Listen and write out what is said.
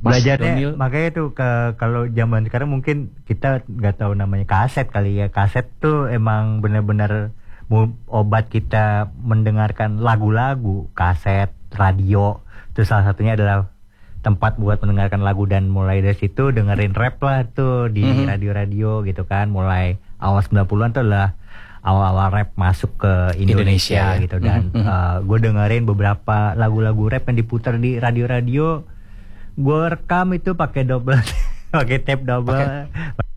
Belajarnya makanya tuh kalau zaman sekarang mungkin kita nggak tahu namanya kaset kali ya. Kaset tuh emang benar-benar obat kita mendengarkan lagu-lagu. Kaset, radio, itu salah satunya adalah tempat buat mendengarkan lagu, dan mulai dari situ dengerin rap lah tuh di radio-radio gitu kan. Mulai awal 90-an tuh adalah awal-awal rap masuk ke Indonesia gitu. Dan gue dengerin beberapa lagu-lagu rap yang diputar di radio-radio. Gue rekam itu pakai double pakai tape double.